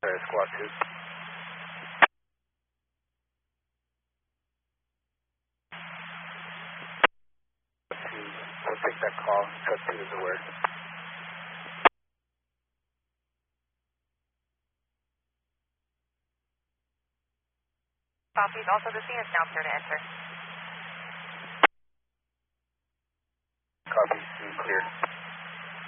Squad 2. We'll take that call. Cut 2 is aware. Copies. Also, the scene is now clear to enter. Copy. Scene cleared.